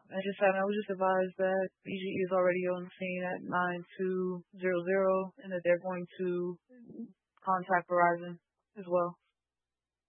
I was just advised that BGE is already on the scene at 9200 and that they're going to contact Verizon as well.